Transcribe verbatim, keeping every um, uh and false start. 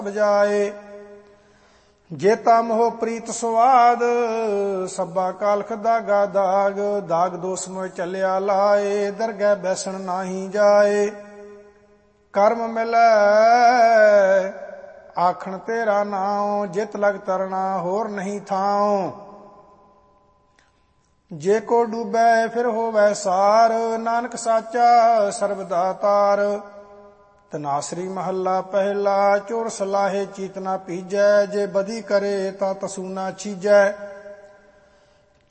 ਬਜਾਏ। ਜੇਤਾ ਮੋਹ ਪ੍ਰੀਤ ਸੁਆਦ ਸੱਬਾ ਕਾਲਖ ਦਾਗਾ ਦਾਗ। ਦਾਗ ਦੋਸ ਮੋਹ ਚੱਲਿਆ ਲਾਏ ਦਰਗਹਿ ਬੈਸਣ ਨਾਹੀ ਜਾਏ। ਕਰਮ ਮਿਲੈ ਆਖਣ ਤੇਰਾ ਨਾਉ ਜਿਤ ਲਗ ਤਰਨਾ ਹੋਰ ਨਹੀਂ ਥਾਉ। ਜੇ ਕੋ ਡੂਬੈ ਫਿਰ ਹੋਵੈ ਸਾਰ ਨਾਨਕ ਸਾਚਾ ਸਰਬ ਦਾਤਾਰ। ਤਨਾਸਰੀ ਮਹੱਲਾ ਪਹਿਲਾ। ਚੋਰ ਸਲਾਹੇ ਚੀਤ ਨਾ ਪੀਜੈ ਜੇ ਬਦੀ ਕਰੇ ਤਾਂ ਤਸੂ ਨਾ ਛੀਜੈ।